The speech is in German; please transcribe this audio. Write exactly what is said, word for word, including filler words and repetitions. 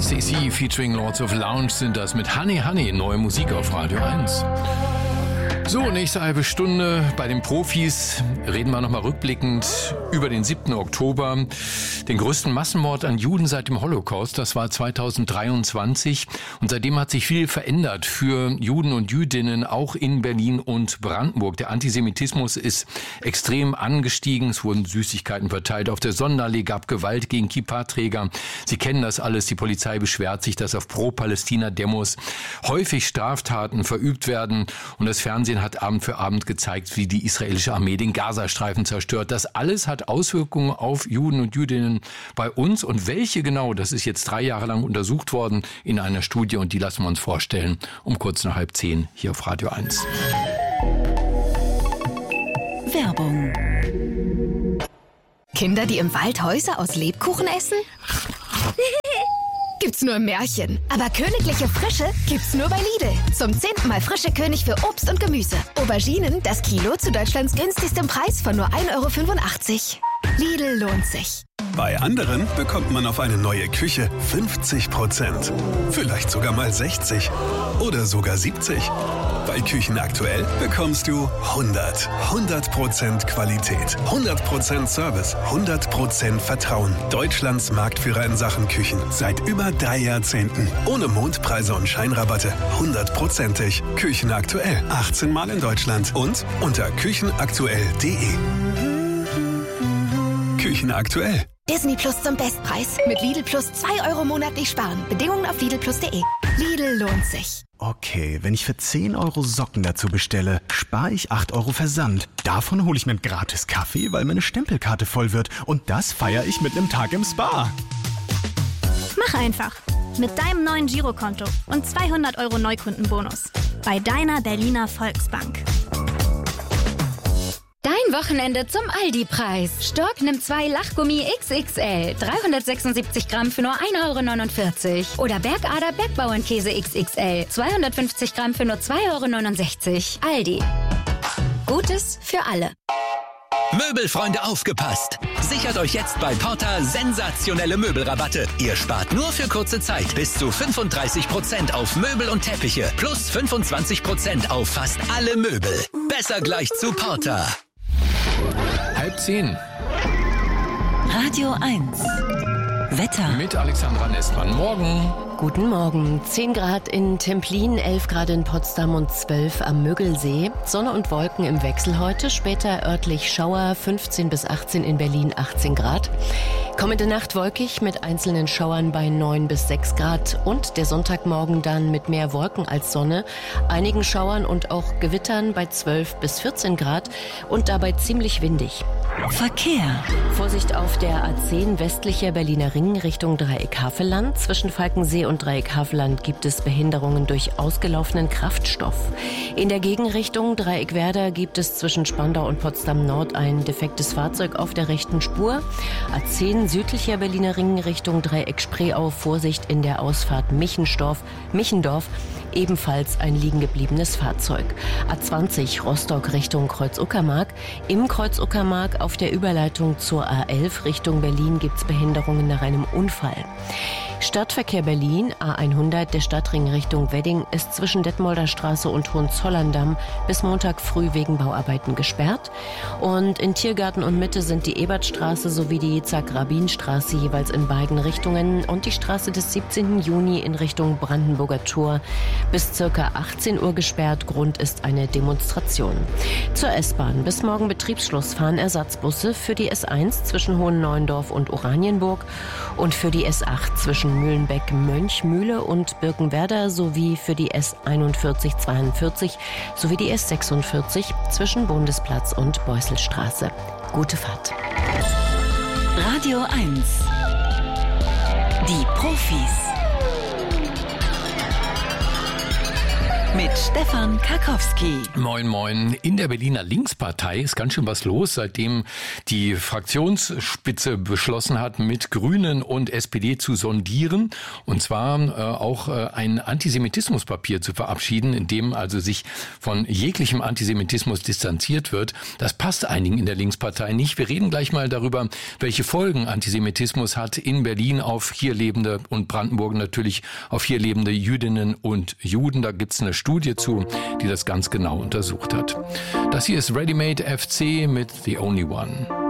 C C featuring Lords of Lounge sind das mit Honey Honey, neue Musik auf Radio eins. So, nächste halbe Stunde bei den Profis reden wir nochmal rückblickend über den siebten Oktober, den größten Massenmord an Juden seit dem Holocaust. Das war zweitausenddreiundzwanzig und seitdem hat sich viel verändert für Juden und Jüdinnen, auch in Berlin und Brandenburg. Der Antisemitismus ist extrem angestiegen, es wurden Süßigkeiten verteilt auf der Sonderallee, gab Gewalt gegen Kippa-Träger. Sie kennen das alles, die Polizei beschwert sich, dass auf Pro-Palästina-Demos häufig Straftaten verübt werden und das Fernsehen hat Abend für Abend gezeigt, wie die israelische Armee den Gazastreifen zerstört. Das alles hat Auswirkungen auf Juden und Jüdinnen bei uns. Und welche genau, das ist jetzt drei Jahre lang untersucht worden in einer Studie und die lassen wir uns vorstellen um kurz nach halb zehn hier auf Radio eins. Werbung. Kinder, die im Wald Häuser aus Lebkuchen essen? Gibt's nur im Märchen. Aber königliche Frische gibt's nur bei Lidl. Zum zehnten Mal frische König für Obst und Gemüse. Auberginen, das Kilo zu Deutschlands günstigstem Preis von nur ein Euro fünfundachtzig. Lidl lohnt sich. Bei anderen bekommt man auf eine neue Küche fünfzig Prozent. Vielleicht sogar mal sechzig oder sogar siebzig. Bei Küchen aktuell bekommst du hundert. hundert Prozent Qualität, hundert Prozent Service, hundert Prozent Vertrauen. Deutschlands Marktführer in Sachen Küchen. Seit über drei Jahrzehnten. Ohne Mondpreise und Scheinrabatte. hundertprozentig. Küchen aktuell. achtzehn Mal in Deutschland. Und unter küchenaktuell punkt de. Küchen aktuell. Disney Plus zum Bestpreis. Mit Lidl Plus zwei Euro monatlich sparen. Bedingungen auf lidl plus punkt de. Lidl lohnt sich. Okay, wenn ich für zehn Euro Socken dazu bestelle, spare ich acht Euro Versand. Davon hole ich mir einen gratis Kaffee, weil meine Stempelkarte voll wird. Und das feiere ich mit einem Tag im Spa. Mach einfach. Mit deinem neuen Girokonto und zweihundert Euro Neukundenbonus. Bei deiner Berliner Volksbank. Dein Wochenende zum Aldi-Preis. Stork nimmt zwei Lachgummi X X L. dreihundertsechsundsiebzig Gramm für nur ein Euro neunundvierzig. Oder Bergader Bergbauernkäse X X L. zweihundertfünfzig Gramm für nur zwei Euro neunundsechzig. Aldi. Gutes für alle. Möbelfreunde, aufgepasst! Sichert euch jetzt bei Porta sensationelle Möbelrabatte. Ihr spart nur für kurze Zeit bis zu fünfunddreißig Prozent auf Möbel und Teppiche plus fünfundzwanzig Prozent auf fast alle Möbel. Besser gleich zu Porta. Halb zehn. Radio eins. Wetter. Mit Alexandra Nestmann. Morgen. Guten Morgen. zehn Grad in Templin, elf Grad in Potsdam und zwölf am Müggelsee. Sonne und Wolken im Wechsel heute, später örtlich Schauer, fünfzehn bis achtzehn in Berlin, achtzehn Grad. Kommende Nacht wolkig mit einzelnen Schauern bei neun bis sechs Grad und der Sonntagmorgen dann mit mehr Wolken als Sonne, einigen Schauern und auch Gewittern bei zwölf bis vierzehn Grad und dabei ziemlich windig. Verkehr. Vorsicht auf der A zehn westlicher Berliner Ring Richtung Dreieck-Havelland. Zwischen Falkensee und Dreieck-Havelland gibt es Behinderungen durch ausgelaufenen Kraftstoff. In der Gegenrichtung Dreieck-Werder gibt es zwischen Spandau und Potsdam-Nord ein defektes Fahrzeug auf der rechten Spur. A zehn südlicher Berliner Ring Richtung Dreieck-Spreeau. Vorsicht in der Ausfahrt Michendorf. Michendorf. Ebenfalls ein liegengebliebenes Fahrzeug. A zwanzig Rostock Richtung Kreuz-Uckermark. Im Kreuz-Uckermark auf der Überleitung zur A elf Richtung Berlin gibt es Behinderungen nach einem Unfall. Stadtverkehr Berlin, A hundert, der Stadtring Richtung Wedding, ist zwischen Detmolder Straße und Hohenzollern-Damm bis Montag früh wegen Bauarbeiten gesperrt. Und in Tiergarten und Mitte sind die Ebertstraße sowie die Zack-Rabin-Straße jeweils in beiden Richtungen und die Straße des siebzehnten Juni in Richtung Brandenburger Tor bis circa achtzehn Uhr gesperrt. Grund ist eine Demonstration. Zur S-Bahn. Bis morgen Betriebsschluss fahren Ersatzbusse für die S eins zwischen Hohenneuendorf und Oranienburg und für die S acht zwischen Mühlenbeck, Mönchmühle und Birkenwerder sowie für die S einundvierzig zweiundvierzig sowie die S sechsundvierzig zwischen Bundesplatz und Beusselstraße. Gute Fahrt. Radio eins. Die Profis. mit Stefan Karkowski. Moin, moin. In der Berliner Linkspartei ist ganz schön was los, seitdem die Fraktionsspitze beschlossen hat, mit Grünen und S P D zu sondieren. Und zwar äh, auch äh, ein Antisemitismuspapier zu verabschieden, in dem also sich von jeglichem Antisemitismus distanziert wird. Das passt einigen in der Linkspartei nicht. Wir reden gleich mal darüber, welche Folgen Antisemitismus hat in Berlin auf hier lebende und Brandenburg natürlich auf hier lebende Jüdinnen und Juden. Da gibt's eine Studie zu, die das ganz genau untersucht hat. Das hier ist Ready Made F C mit The Only One.